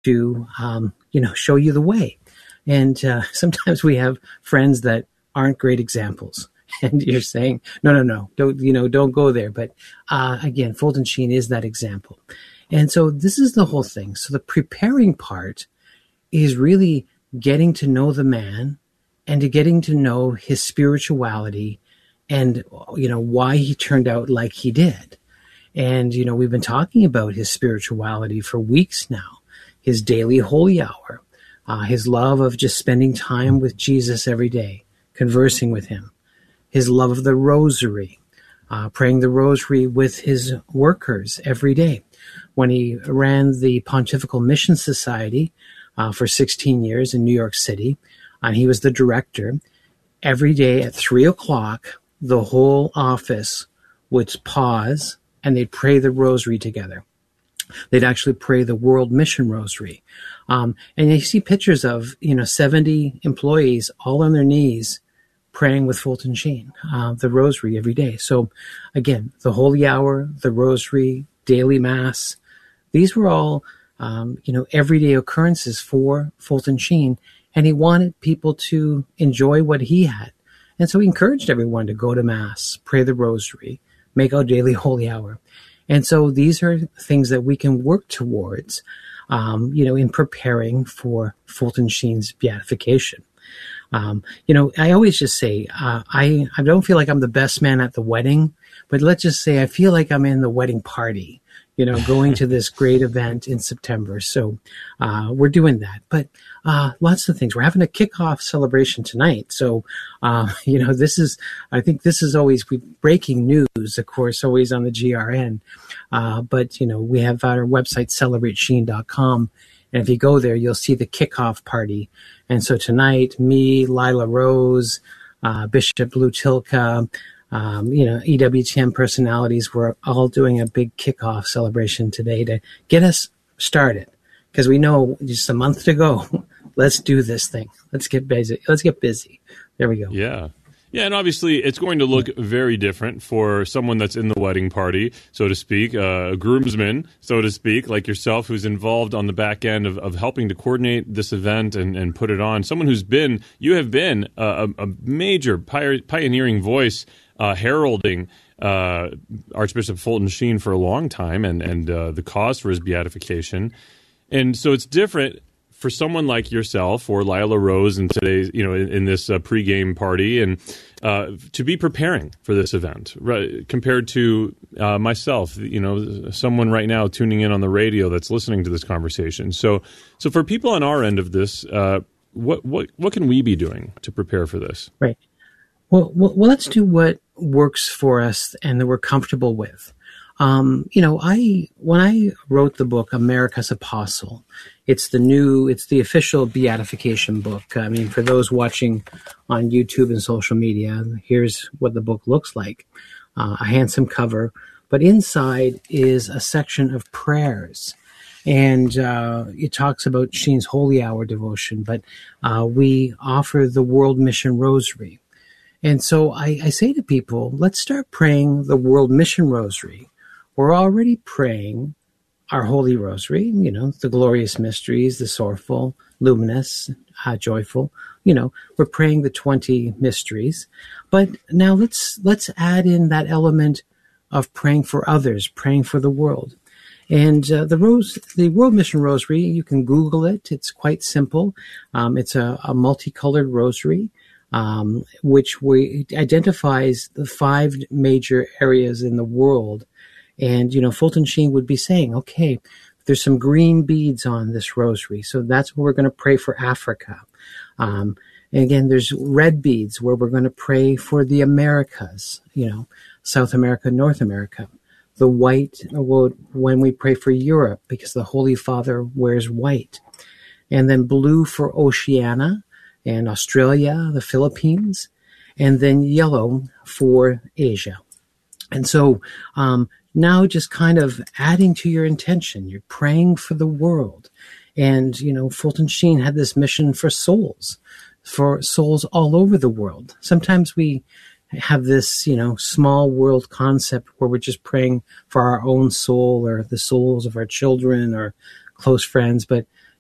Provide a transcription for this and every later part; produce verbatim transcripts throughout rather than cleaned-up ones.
to, um, you know, show you the way. And uh, sometimes we have friends that aren't great examples. And you're saying, no, no, no, don't, you know, don't go there. But uh, again, Fulton Sheen is that example. And so this is the whole thing. So the preparing part is really getting to know the man and to getting to know his spirituality and, you know, why he turned out like he did. And, you know, we've been talking about his spirituality for weeks now, his daily holy hour, uh, his love of just spending time with Jesus every day, conversing with him, his love of the rosary, uh, praying the rosary with his workers every day. When he ran the Pontifical Mission Society uh, for sixteen years in New York City, and he was the director, every day at three o'clock, the whole office would pause and they'd pray the rosary together. They'd actually pray the World Mission Rosary. Um, and you see pictures of, you know, seventy employees all on their knees praying with Fulton Sheen, uh, the rosary every day. So again, the holy hour, the rosary, daily mass, these were all, um, you know, everyday occurrences for Fulton Sheen. And he wanted people to enjoy what he had. And so he encouraged everyone to go to mass, pray the rosary, make our daily holy hour. And so these are things that we can work towards, um, you know, in preparing for Fulton Sheen's beatification. Um, you know, I always just say, uh, I, I don't feel like I'm the best man at the wedding, but let's just say I feel like I'm in the wedding party, you know, going to this great event in September. So uh, we're doing that. But uh, lots of things. We're having a kickoff celebration tonight. So, uh, you know, this is, I think this is always breaking news, of course, always on the G R N. Uh, but, you know, we have our website, celebrate sheen dot com. And if you go there, you'll see the kickoff party. And so tonight, me, Lila Rose, uh, Bishop Lou Tilka, um, you know, E W T M personalities, we're all doing a big kickoff celebration today to get us started. Because we know just a month to go. Let's do this thing. Let's get busy. Let's get busy. There we go. Yeah. Yeah, and obviously it's going to look very different for someone that's in the wedding party, so to speak, uh, a groomsman, so to speak, like yourself, who's involved on the back end of, of helping to coordinate this event and, and put it on. Someone who's been, you have been a, a major pioneering voice uh, heralding uh, Archbishop Fulton Sheen for a long time and, and uh, the cause for his beatification. And so it's different for someone like yourself or Lila Rose in today's, you know, in, in this uh, pregame party, and uh, to be preparing for this event, right, compared to uh, myself, you know, someone right now tuning in on the radio that's listening to this conversation. So, so for people on our end of this, uh, what what what can we be doing to prepare for this? Right. Well, well, well let's do what works for us and that we're comfortable with. Um, you know, I when I wrote the book America's Apostle, it's the new, it's the official beatification book. I mean, for those watching on YouTube and social media, here's what the book looks like. Uh, a handsome cover, but inside is a section of prayers. And uh, it talks about Sheen's Holy Hour devotion, but uh, we offer the World Mission Rosary. And so I, I say to people, let's start praying the World Mission Rosary. We're already praying our Holy Rosary, you know, the glorious mysteries, the sorrowful, luminous, uh, joyful, you know, we're praying the twenty mysteries. But now let's let's add in that element of praying for others, praying for the world. And uh, the rose, the World Mission Rosary, you can Google it. It's quite simple. Um, it's a, a multicolored rosary, um, which we, identifies the five major areas in the world. And, you know, Fulton Sheen would be saying, okay, there's some green beads on this rosary. So that's where we're going to pray for Africa. Um, and again, there's red beads where we're going to pray for the Americas, you know, South America, North America. The white, well, when we pray for Europe, because the Holy Father wears white. And then blue for Oceania and Australia, the Philippines. And then yellow for Asia. And so, um, now just kind of adding to your intention. You're praying for the world. And, you know, Fulton Sheen had this mission for souls, for souls all over the world. Sometimes we have this, you know, small world concept where we're just praying for our own soul or the souls of our children or close friends. But,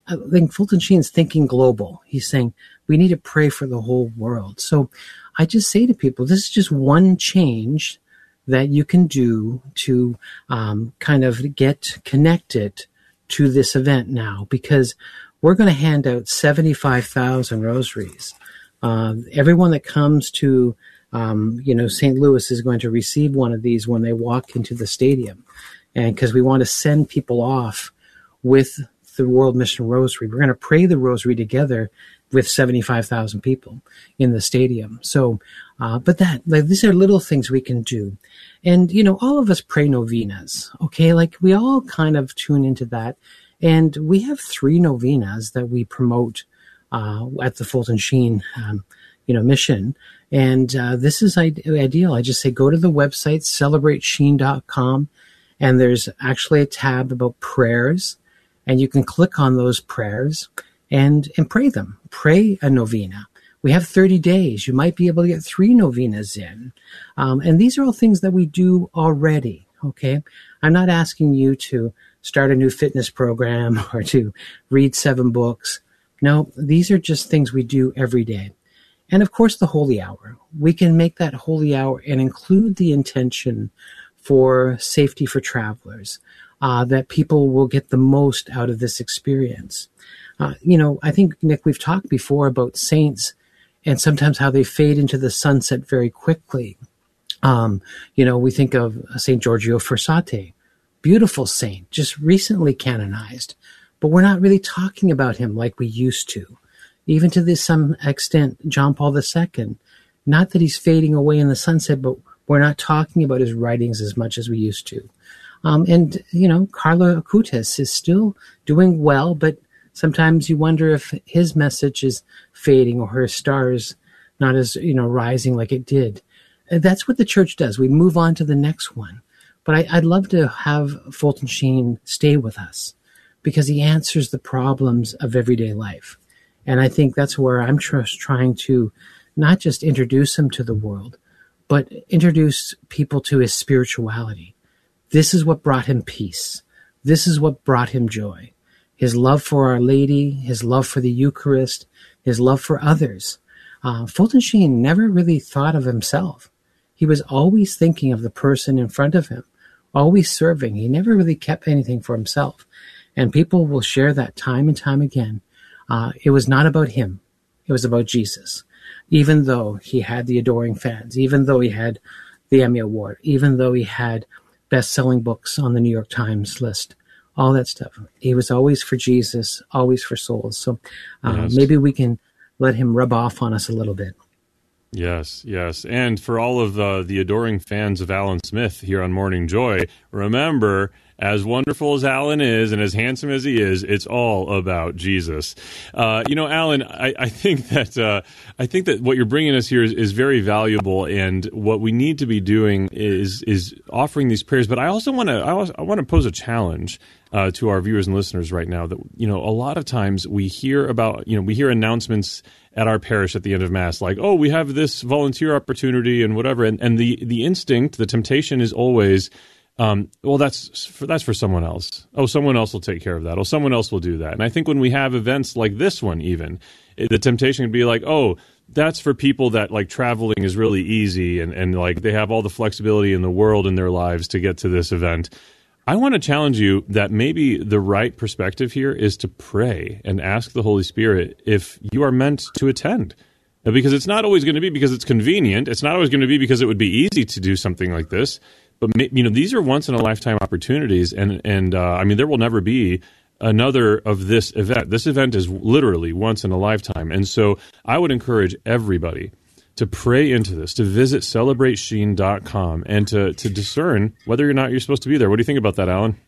I think Fulton Sheen's thinking global. He's saying we need to pray for the whole world. So I just say to people, this is just one change that you can do to um, kind of get connected to this event now, because we're going to hand out seventy-five thousand rosaries. Uh, everyone that comes to, um, you know, Saint Louis is going to receive one of these when they walk into the stadium. And because we want to send people off with the World Mission Rosary. We're going to pray the Rosary together with seventy-five thousand people in the stadium. So, uh, but that, like, these are little things we can do. And, you know, all of us pray novenas, okay? Like, we all kind of tune into that. And we have three novenas that we promote uh, at the Fulton Sheen, um, you know, mission. And uh, this is ideal. I just say, go to the website, celebrate sheen dot com, and there's actually a tab about prayers. And you can click on those prayers and, and pray them. Pray a novena. We have thirty days. You might be able to get three novenas in. Um, and these are all things that we do already, okay? I'm not asking you to start a new fitness program or to read seven books. No, these are just things we do every day. And of course, the holy hour. We can make that holy hour and include the intention for safety for travelers. Uh, that people will get the most out of this experience. Uh, you know, I think, Nick, we've talked before about saints and sometimes how they fade into the sunset very quickly. Um, you know, we think of Saint Giorgio Frassati, beautiful saint, just recently canonized, but we're not really talking about him like we used to. Even to this some extent, John Paul the Second, not that he's fading away in the sunset, but we're not talking about his writings as much as we used to. Um, and, you know, Carlo Acutis is still doing well, but sometimes you wonder if his message is fading or her stars not as, you know, rising like it did. And that's what the church does. We move on to the next one. But I, I'd love to have Fulton Sheen stay with us because he answers the problems of everyday life. And I think that's where I'm tr- trying to not just introduce him to the world, but introduce people to his spirituality. This is what brought him peace. This is what brought him joy. His love for Our Lady, his love for the Eucharist, his love for others. Uh, Fulton Sheen never really thought of himself. He was always thinking of the person in front of him, always serving. He never really kept anything for himself. And people will share that time and time again. Uh, it was not about him. It was about Jesus. Even though he had the adoring fans, even though he had the Emmy Award, even though he had best-selling books on the New York Times list, all that stuff. He was always for Jesus, always for souls. So uh, yes. Maybe we can let him rub off on us a little bit. Yes, yes. And for all of the, the adoring fans of Alan Smith here on Morning Joy, remember, as wonderful as Alan is and as handsome as he is, it's all about Jesus. Uh, you know, Alan, I, I think that uh, I think that what you're bringing us here is, is very valuable, and what we need to be doing is is offering these prayers. But I also want to I, also, I want to pose a challenge uh, to our viewers and listeners right now. That, you know, a lot of times we hear about you know we hear announcements at our parish at the end of Mass, like, oh, we have this volunteer opportunity and whatever, and and the the instinct, the temptation is always, Um, well, that's for, that's for someone else. Oh, someone else will take care of that. Oh, someone else will do that. And I think when we have events like this one, even, it, the temptation would be like, oh, that's for people that, like, traveling is really easy and, and, like, they have all the flexibility in the world in their lives to get to this event. I want to challenge you that maybe the right perspective here is to pray and ask the Holy Spirit if you are meant to attend. Because it's not always going to be because it's convenient. It's not always going to be because it would be easy to do something like this. But, you know, these are once-in-a-lifetime opportunities, and, and uh, I mean, there will never be another of this event. This event is literally once in a lifetime. And so I would encourage everybody to pray into this, to visit celebrate sheen dot com, and to, to discern whether or not you're supposed to be there. What do you think about that, Alan?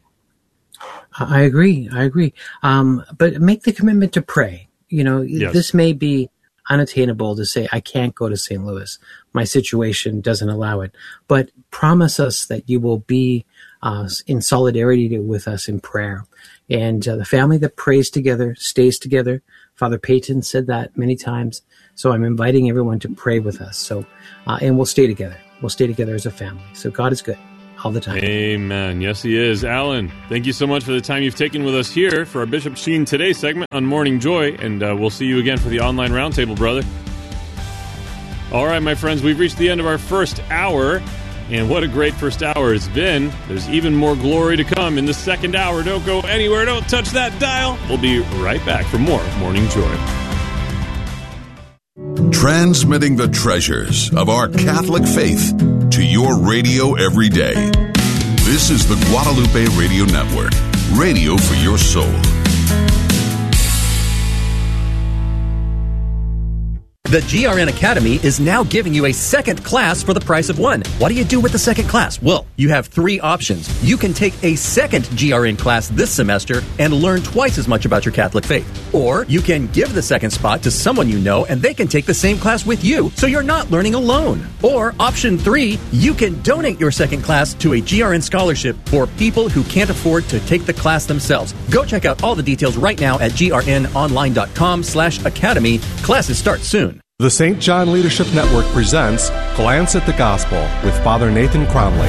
I agree. I agree. Um, but make the commitment to pray. You know, yes. This may be unattainable to say, I can't go to Saint Louis. My situation doesn't allow it. But promise us that you will be uh, in solidarity with us in prayer. And uh, the family that prays together stays together. Father Peyton said that many times. So I'm inviting everyone to pray with us. So, uh, and we'll stay together. We'll stay together as a family. So God is good. all the time. Amen. Yes, he is. Alan, thank you so much for the time you've taken with us here for our Bishop Sheen Today segment on Morning Joy, and uh, we'll see you again for the online roundtable, brother. All right, my friends, we've reached the end of our first hour, and what a great first hour it's been. There's even more glory to come in the second hour. Don't go anywhere. Don't touch that dial. We'll be right back for more Morning Joy. Transmitting the treasures of our Catholic faith to your radio every day. This is the Guadalupe Radio Network, radio for your soul. The G R N Academy is now giving you a second class for the price of one. What do you do with the second class? Well, you have three options. You can take a second G R N class this semester and learn twice as much about your Catholic faith. Or you can give the second spot to someone you know and they can take the same class with you, so you're not learning alone. Or option three, you can donate your second class to a G R N scholarship for people who can't afford to take the class themselves. Go check out all the details right now at grnonline.com slash academy. Classes start soon. The Saint John Leadership Network presents Glance at the Gospel with Father Nathan Cromley.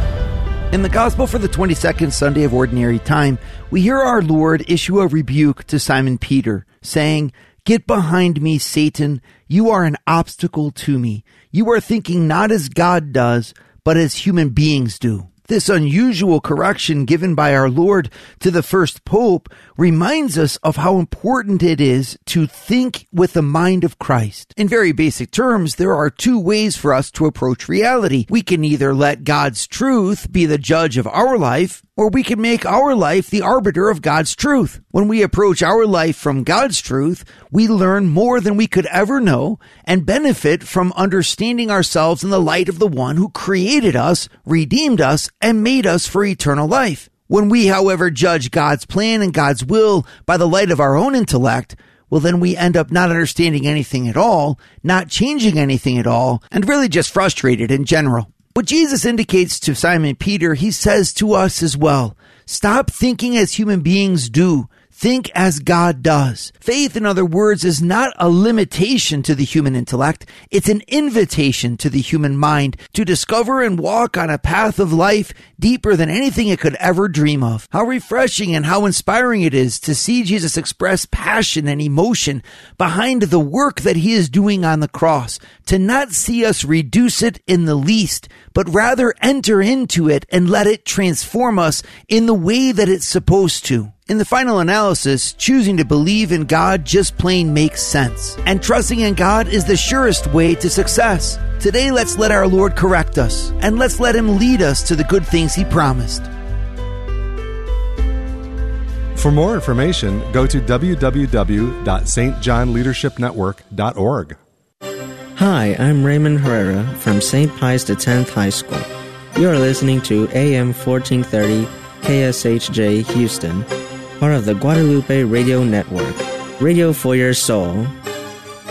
In the Gospel for the twenty-second Sunday of Ordinary Time, we hear our Lord issue a rebuke to Simon Peter, saying, "Get behind me, Satan. You are an obstacle to me. You are thinking not as God does, but as human beings do." This unusual correction given by our Lord to the first Pope reminds us of how important it is to think with the mind of Christ. In very basic terms, there are two ways for us to approach reality. We can either let God's truth be the judge of our life, or we can make our life the arbiter of God's truth. When we approach our life from God's truth, we learn more than we could ever know and benefit from understanding ourselves in the light of the one who created us, redeemed us, and made us for eternal life. When we, however, judge God's plan and God's will by the light of our own intellect, well, then we end up not understanding anything at all, not changing anything at all, and really just frustrated in general. What Jesus indicates to Simon Peter, he says to us as well. Stop thinking as human beings do. Think as God does. Faith, in other words, is not a limitation to the human intellect. It's an invitation to the human mind to discover and walk on a path of life deeper than anything it could ever dream of. How refreshing and how inspiring it is to see Jesus express passion and emotion behind the work that he is doing on the cross, to not see us reduce it in the least, but rather enter into it and let it transform us in the way that it's supposed to. In the final analysis, choosing to believe in God just plain makes sense. And trusting in God is the surest way to success. Today, let's let our Lord correct us, and let's let him lead us to the good things he promised. For more information, go to w w w dot s t john leadership network dot org. Hi, I'm Raymond Herrera from Saint Pius X High School. You are listening to A M fourteen thirty K S H J Houston, part of the Guadalupe Radio Network, radio for your soul.